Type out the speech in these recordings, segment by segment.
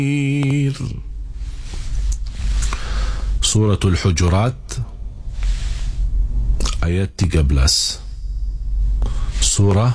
Suratul Hujurat ayat 13. Surah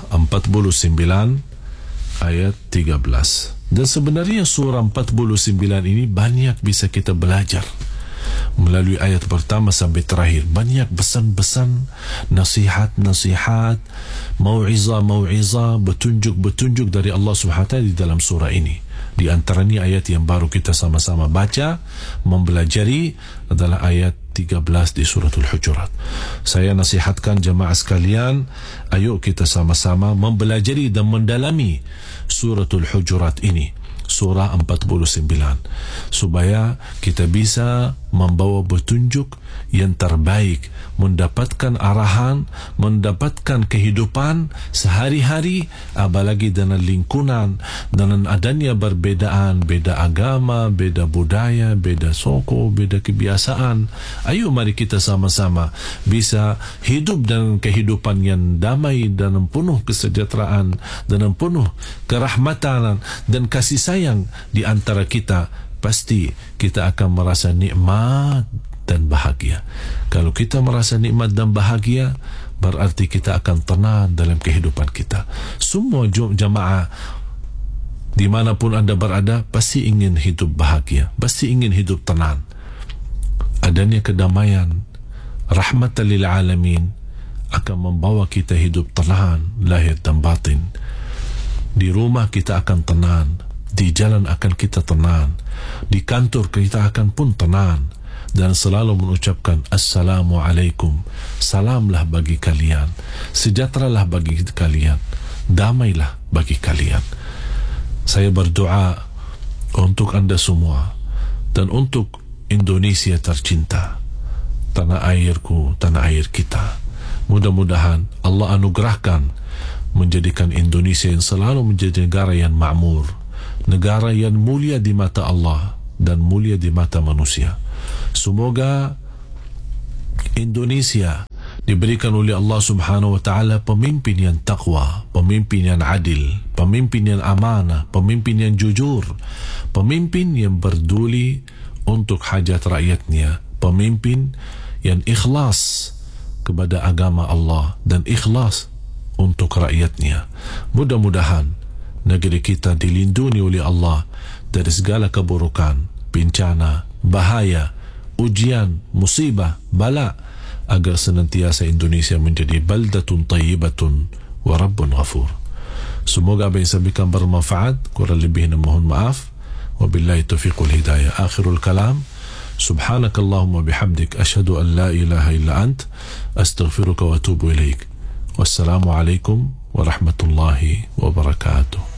49 ayat 13. Dan sebenarnya surah 49 ini banyak bisa kita belajar melalui ayat pertama sampai terakhir. Banyak pesan-pesan, nasihat-nasihat, mau'izah-mau'izah, betunjuk-betunjuk dari Allah SWT di dalam surah ini. Di antaranya ayat yang baru kita sama-sama baca, mempelajari adalah ayat 13 di suratul Hujurat. Saya nasihatkan jemaah sekalian, ayo kita sama-sama mempelajari dan mendalami suratul Hujurat ini, surah 49, supaya kita bisa membawa petunjuk yang terbaik, mendapatkan arahan, mendapatkan kehidupan sehari-hari, apalagi dengan lingkungan, dengan adanya perbedaan, beda agama, beda budaya, beda suku, beda kebiasaan. Ayo mari kita sama-sama bisa hidup dengan kehidupan yang damai dan penuh kesejahteraan, dan penuh kerahmatan dan kasih sayang di antara kita. Pasti kita akan merasa nikmat dan bahagia. Kalau kita merasa nikmat dan bahagia, berarti kita akan tenang dalam kehidupan kita. Semua jamaah dimanapun anda berada pasti ingin hidup bahagia, pasti ingin hidup tenang. Adanya kedamaian, rahmatan lil alamin, akan membawa kita hidup tenang lahir dan batin. Di rumah kita akan tenang, di jalan akan kita tenang, di kantor kita akan pun tenang, dan selalu mengucapkan Assalamualaikum, salamlah bagi kalian, sejahteralah bagi kalian, damailah bagi kalian. Saya berdoa untuk anda semua dan untuk Indonesia tercinta, tanah airku, tanah air kita. Mudah-mudahan Allah anugerahkan menjadikan Indonesia yang selalu menjadi negara yang makmur, negara yang mulia di mata Allah dan mulia di mata manusia. Semoga Indonesia diberikan oleh Allah Subhanahu wa taala pemimpin yang takwa, pemimpin yang adil, pemimpin yang amanah, pemimpin yang jujur, pemimpin yang peduli untuk hajat rakyatnya, pemimpin yang ikhlas kepada agama Allah dan ikhlas untuk rakyatnya. Mudah-mudahan negeri kita dilindungi oleh Allah dari segala keburukan, bencana, bahaya, ujian, musibah, bala, agar senantiasa Indonesia menjadi baldatun tayyibatun wa rabbun ghafur. Semoga apa yang saya sampaikan bermanfaat, kurang lebihnya mohon maaf. Wabillahi taufiqul hidayah. Akhirul kalam, subhanakallahumma bihamdik, asyhadu an la ilaha illa ant, astaghfiruka wa atubu ilaik. Wassalamu alaikum warahmatullahi wabarakatuh.